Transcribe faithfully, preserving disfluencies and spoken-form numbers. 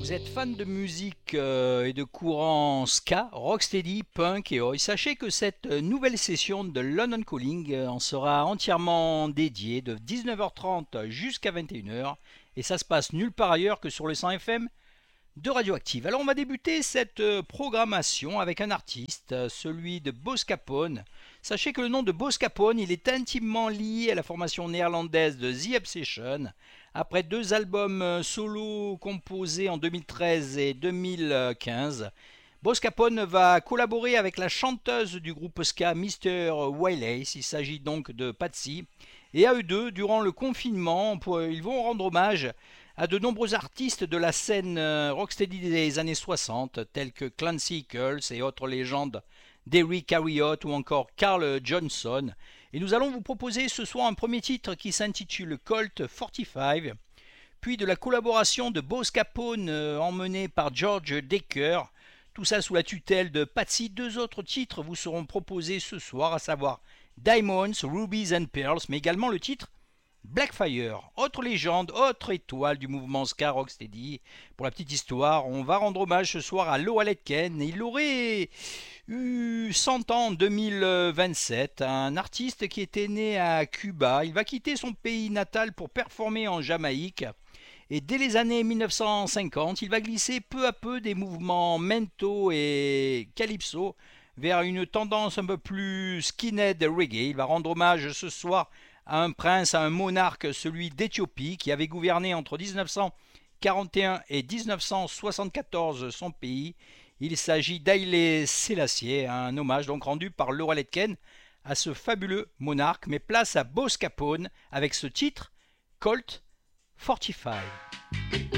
Vous êtes fan de musique euh, et de courant ska, rocksteady, punk et oi. Sachez que cette nouvelle session de London Calling euh, en sera entièrement dédiée de dix-neuf heures trente jusqu'à vingt et une heures et ça se passe nulle part ailleurs que sur le cent F M de Radioactive. Alors on va débuter cette euh, programmation avec un artiste, euh, celui de Boz Capone. Sachez que le nom de Boz Capone, il est intimement lié à la formation néerlandaise de The Obsession. Après deux albums euh, solo composés en deux mille treize et deux mille quinze, Boz Capone va collaborer avec la chanteuse du groupe ska Mister Wallace. Il s'agit donc de Patsy. Et à eux deux, durant le confinement, ils vont rendre hommage à de nombreux artistes de la scène rocksteady des années soixante, tels que Clancy Eccles et autres légendes d'Eric Harriot ou encore Carl Johnson. Et nous allons vous proposer ce soir un premier titre qui s'intitule Colt quarante-cinq, puis de la collaboration de Boz Capone emmenée par George Decker, tout ça sous la tutelle de Patsy. Deux autres titres vous seront proposés ce soir, à savoir Diamonds, Rubies and Pearls, mais également le titre Blackfire, autre légende, autre étoile du mouvement ska rocksteady. Pour la petite histoire, on va rendre hommage ce soir à Lowell Etken. Il aurait eu cent ans en deux mille vingt-sept, un artiste qui était né à Cuba. Il va quitter son pays natal pour performer en Jamaïque. Et dès les années mille neuf cent cinquante, il va glisser peu à peu des mouvements mento et calypso vers une tendance un peu plus skinhead reggae. Il va rendre hommage ce soir à un prince, à un monarque, celui d'Éthiopie, qui avait gouverné entre dix-neuf cent quarante et un et dix-neuf cent soixante-quatorze son pays. Il s'agit d'Haïlé Sélassié, un hommage donc rendu par Lowell Etken à ce fabuleux monarque. Mais place à Boz Capone avec ce titre, Colt quarante-cinq.